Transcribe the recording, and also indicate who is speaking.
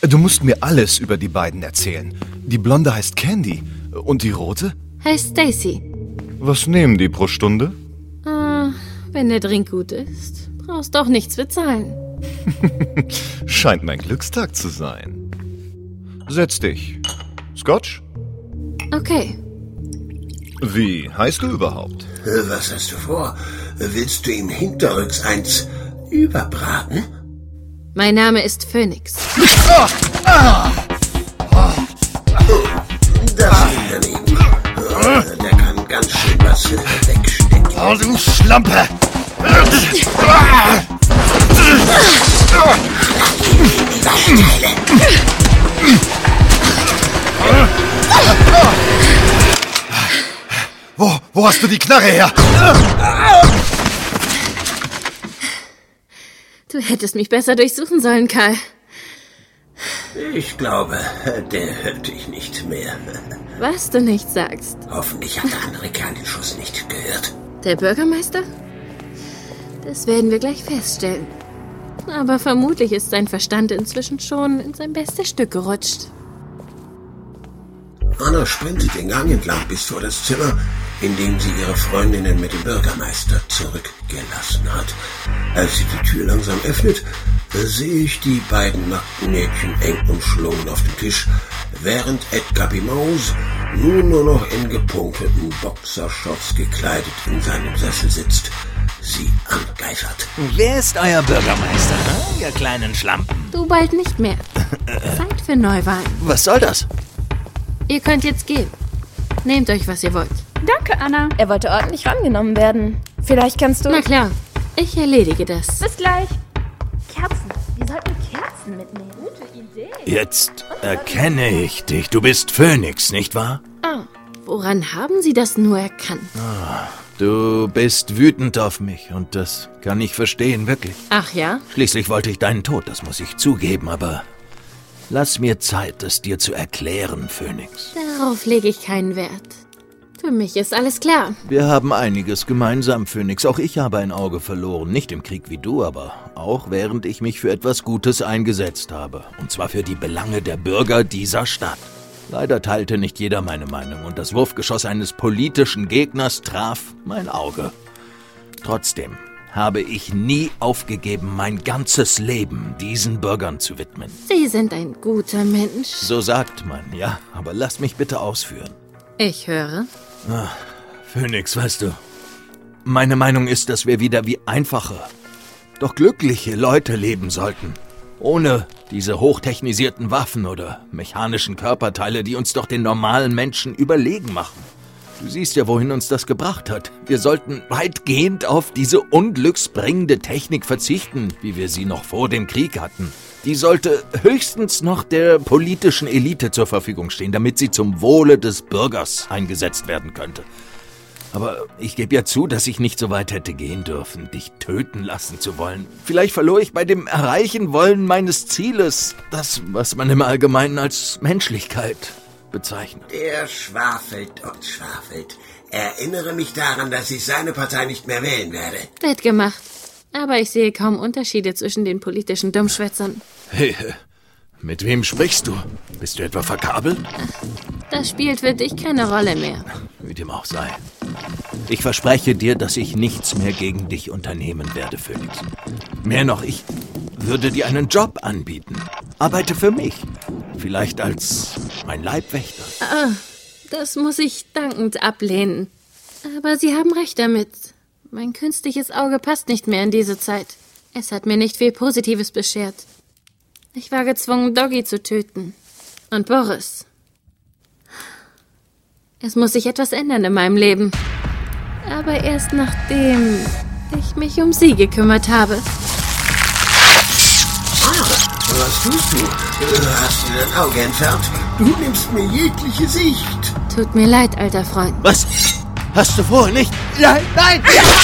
Speaker 1: Du musst mir alles über die beiden erzählen. Die Blonde heißt Candy. Und die Rote?
Speaker 2: Heißt Stacy.
Speaker 1: Was nehmen die pro Stunde?
Speaker 2: Wenn der Drink gut ist, brauchst doch nichts bezahlen.
Speaker 1: Scheint mein Glückstag zu sein. Setz dich. Scotch?
Speaker 2: Okay.
Speaker 1: Wie heißt du überhaupt?
Speaker 3: Was hast du vor? Willst du ihm hinterrücks eins überbraten?
Speaker 2: Mein Name ist Phoenix.
Speaker 3: Das ging daneben. Der kann ganz schön was wegstecken.
Speaker 1: Oh, du Schlampe!
Speaker 3: Die Waschteile.
Speaker 1: Wo hast du die Knarre her?
Speaker 2: Du hättest mich besser durchsuchen sollen, Karl.
Speaker 3: Ich glaube, der hört dich nicht mehr.
Speaker 2: Was du nicht sagst.
Speaker 3: Hoffentlich hat der andere Kerl den Schuss nicht gehört.
Speaker 2: Der Bürgermeister? Das werden wir gleich feststellen. Aber vermutlich ist sein Verstand inzwischen schon in sein bestes Stück gerutscht.
Speaker 3: Anna sprintet den Gang entlang bis vor das Zimmer, in dem sie ihre Freundinnen mit dem Bürgermeister zurückgelassen hat. Als sie die Tür langsam öffnet, sehe ich die beiden nackten Mädchen eng umschlungen auf dem Tisch, während Edgar Bimaus nun nur noch in gepunkelten Boxershorts gekleidet in seinem Sessel sitzt, sie angeifert.
Speaker 4: Wer ist euer Bürgermeister, ihr kleinen Schlampen?
Speaker 2: Du bald nicht mehr. Zeit für Neuwahlen.
Speaker 4: Was soll das?
Speaker 2: Ihr könnt jetzt gehen. Nehmt euch, was ihr wollt.
Speaker 5: Danke, Anna.
Speaker 6: Er wollte ordentlich rangenommen werden. Vielleicht kannst du...
Speaker 2: Na klar, ich erledige das.
Speaker 5: Bis gleich.
Speaker 6: Kerzen. Wir sollten Kerzen mitnehmen. Gute Idee.
Speaker 4: Jetzt erkenne ich dich. Du bist Phoenix, nicht wahr?
Speaker 2: Woran haben Sie das nur erkannt?
Speaker 4: Du bist wütend auf mich und das kann ich verstehen, wirklich.
Speaker 2: Ach ja?
Speaker 4: Schließlich wollte ich deinen Tod, das muss ich zugeben, aber lass mir Zeit, es dir zu erklären, Phoenix.
Speaker 2: Darauf lege ich keinen Wert. Für mich ist alles klar.
Speaker 4: Wir haben einiges gemeinsam, Phoenix. Auch ich habe ein Auge verloren. Nicht im Krieg wie du, aber auch während ich mich für etwas Gutes eingesetzt habe. Und zwar für die Belange der Bürger dieser Stadt. Leider teilte nicht jeder meine Meinung und das Wurfgeschoss eines politischen Gegners traf mein Auge. Trotzdem habe ich nie aufgegeben, mein ganzes Leben diesen Bürgern zu widmen.
Speaker 2: Sie sind ein guter Mensch.
Speaker 4: So sagt man, ja, aber lass mich bitte ausführen.
Speaker 2: Ich höre.
Speaker 4: Phoenix, weißt du, meine Meinung ist, dass wir wieder wie einfache, doch glückliche Leute leben sollten. Ohne diese hochtechnisierten Waffen oder mechanischen Körperteile, die uns doch den normalen Menschen überlegen machen. Du siehst ja, wohin uns das gebracht hat. Wir sollten weitgehend auf diese unglücksbringende Technik verzichten, wie wir sie noch vor dem Krieg hatten. Die sollte höchstens noch der politischen Elite zur Verfügung stehen, damit sie zum Wohle des Bürgers eingesetzt werden könnte. Aber ich gebe ja zu, dass ich nicht so weit hätte gehen dürfen, dich töten lassen zu wollen. Vielleicht verlor ich bei dem Erreichen wollen meines Zieles das, was man im Allgemeinen als Menschlichkeit bezeichnet.
Speaker 3: Er schwafelt und schwafelt. Erinnere mich daran, dass ich seine Partei nicht mehr wählen werde.
Speaker 2: Wird gemacht. Aber ich sehe kaum Unterschiede zwischen den politischen Dummschwätzern.
Speaker 4: Hey, mit wem sprichst du? Bist du etwa verkabelt?
Speaker 2: Das spielt für dich keine Rolle mehr.
Speaker 4: Wie dem auch sei. Ich verspreche dir, dass ich nichts mehr gegen dich unternehmen werde, Phoenix. Mehr noch, ich würde dir einen Job anbieten. Arbeite für mich. Vielleicht als mein Leibwächter.
Speaker 2: Das muss ich dankend ablehnen. Aber Sie haben recht damit. Mein künstliches Auge passt nicht mehr in diese Zeit. Es hat mir nicht viel Positives beschert. Ich war gezwungen, Doggy zu töten. Und Boris. Es muss sich etwas ändern in meinem Leben. Aber erst nachdem ich mich um Sie gekümmert habe.
Speaker 3: Was tust du? Hast du dein Auge entfernt? Du nimmst mir jegliche Sicht.
Speaker 2: Tut mir leid, alter Freund.
Speaker 4: Was? Hast du vor, nicht? Nein, nein!